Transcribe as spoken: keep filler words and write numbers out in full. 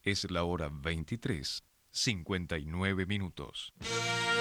Es la hora veintitrés, cincuenta y nueve minutos.